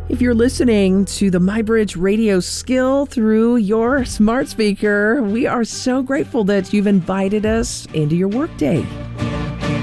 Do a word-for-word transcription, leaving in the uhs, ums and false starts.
If you're listening to the MyBridge radio skill through your smart speaker, we are so grateful that you've invited us into your workday.